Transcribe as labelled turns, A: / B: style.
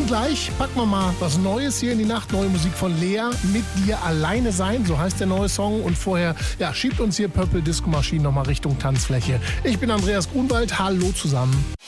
A: gleich packen wir mal was Neues hier in die Nacht. Neue Musik von Lea, Mit dir alleine sein, so heißt der neue Song. Und vorher, schiebt uns hier Purple Disco Machine nochmal Richtung Tanzfläche. Ich bin Andreas Grunwald, hallo zusammen.